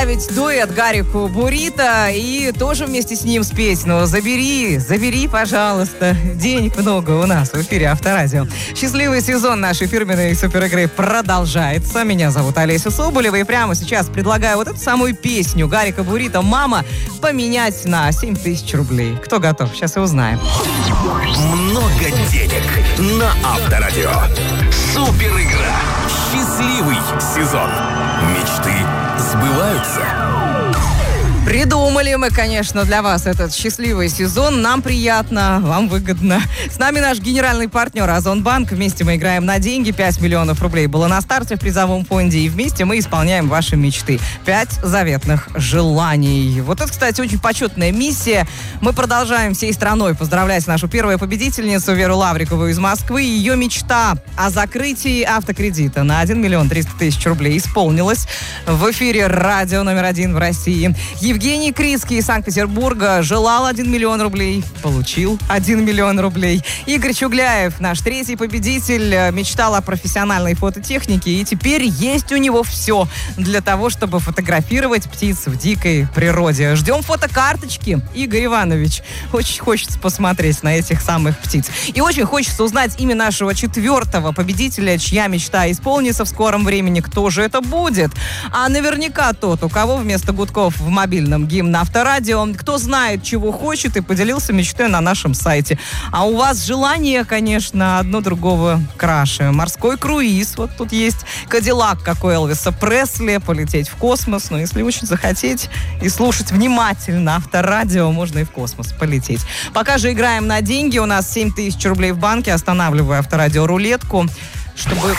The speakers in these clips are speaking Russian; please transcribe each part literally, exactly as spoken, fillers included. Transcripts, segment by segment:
поставить дуэт Гарику Бурито и тоже вместе с ним спеть. Но забери, забери, пожалуйста. Денег много у нас в эфире Авторадио. Счастливый сезон нашей фирменной суперигры продолжается. Меня зовут Олеся Соболева. И прямо сейчас предлагаю вот эту самую песню Гарика Бурито «Мама» поменять на семь тысяч рублей. Кто готов? Сейчас и узнаем. Много денег на Авторадио. Супер игра. Счастливый сезон. Мечты сбываются. Придумали мы, конечно, для вас этот счастливый сезон. Нам приятно, вам выгодно. С нами наш генеральный партнер Озонбанк. Вместе мы играем на деньги. пять миллионов рублей было на старте в призовом фонде. И вместе мы исполняем ваши мечты. пять заветных желаний. Вот это, кстати, очень почетная миссия. Мы продолжаем всей страной поздравлять нашу первую победительницу Веру Лаврикову из Москвы. Ее мечта о закрытии автокредита на один миллион триста тысяч рублей исполнилась. В эфире радио номер один в России. Евгений Крицкий из Санкт-Петербурга желал один миллион рублей, получил один миллион рублей. Игорь Чугляев, наш третий победитель, мечтал о профессиональной фототехнике, и теперь есть у него все для того, чтобы фотографировать птиц в дикой природе. Ждем фотокарточки, Игорь Иванович. Очень хочется посмотреть на этих самых птиц. И очень хочется узнать имя нашего четвертого победителя, чья мечта исполнится в скором времени. Кто же это будет? А наверняка тот, у кого вместо гудков в мобильном гимн Авторадио, кто знает, чего хочет, и поделился мечтой на нашем сайте. А у вас желание, конечно, одно другого краше. Морской круиз, вот тут есть Кадиллак, как у Элвиса Пресли, полететь в космос. Но если очень захотеть и слушать внимательно Авторадио, можно и в космос полететь. Пока же играем на деньги. У нас семь тысяч рублей в банке. Останавливаю Авторадио рулетку, чтобы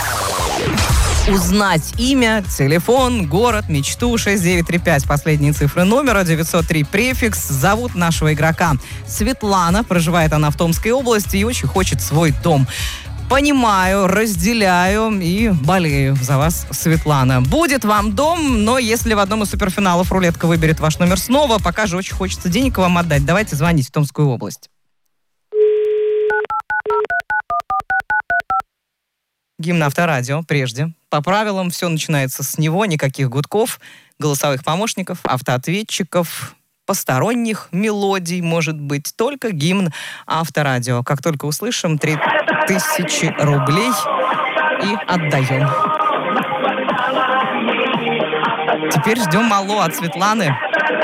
узнать имя, телефон, город, мечту. Шесть девять три пять, последние цифры номера, девятьсот три префикс. Зовут нашего игрока Светлана. Проживает она в Томской области и очень хочет свой дом. Понимаю, разделяю и болею за вас, Светлана. Будет вам дом, но если в одном из суперфиналов рулетка выберет ваш номер снова, пока же очень хочется денег вам отдать, давайте звонить в Томскую область. Гимн Авторадио прежде. По правилам все начинается с него, никаких гудков, голосовых помощников, автоответчиков, посторонних мелодий, может быть, только гимн Авторадио. Как только услышим, три тысячи рублей и отдаем. Теперь ждем алло от Светланы.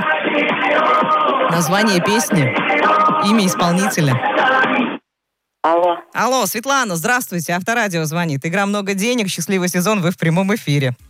Название песни, имя исполнителя. Алло. Алло, Светлана, здравствуйте. Авторадио звонит. Игра «Много денег». Счастливый сезон. Вы в прямом эфире.